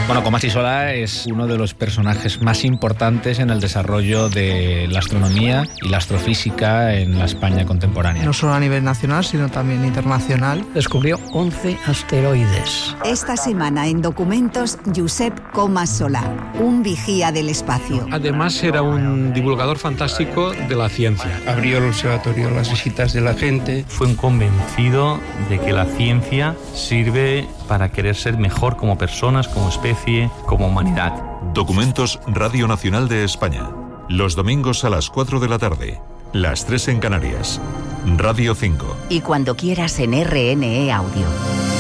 Bueno, Comas Solà es uno de los personajes más importantes en el desarrollo de la astronomía y la astrofísica en la España contemporánea. No solo a nivel nacional, sino también internacional. Descubrió 11 asteroides. Esta semana en Documentos, Josep Comas Solà, un vigía del espacio. Además era un divulgador fantástico de la ciencia. Abrió el observatorio a las visitas de la gente. Fue un convencido de que la ciencia sirve para querer ser mejor como personas, como especie, como humanidad. Documentos Radio Nacional de España. Los domingos a las 4 de la tarde. Las 3 en Canarias. Radio 5. Y cuando quieras en RNE Audio.